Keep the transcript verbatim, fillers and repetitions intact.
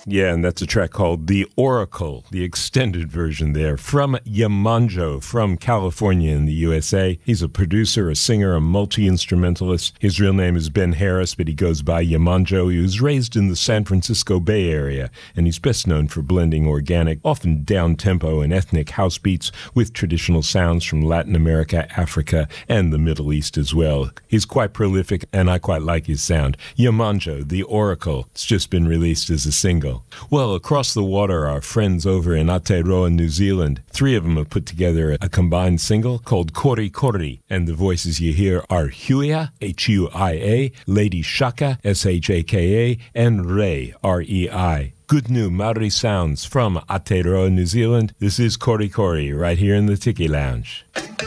Yeah, and that's a track called The Oracle, the extended version there, from Yamanjo, from California in the U S A. He's a producer, a singer, a multi-instrumentalist. His real name is Ben Harris, but he goes by Yamanjo. He was raised in the San Francisco Bay Area, and he's best known for blending organic, often down-tempo and ethnic house beats with traditional sounds from Latin America, Africa, and the Middle East as well. He's quite prolific, and I quite like his sound. Yamanjo, The Oracle. It's just been released as a single. Well, across the water, our friends over in Aotearoa, New Zealand, three of them have put together a combined single called Kori Kori, and the voices you hear are Huia, H U I A, Lady Shaka, S H A K A, and Rei, R E I. Good new Maori sounds from Aotearoa, New Zealand. This is Kori Kori, right here in the Tiki Lounge.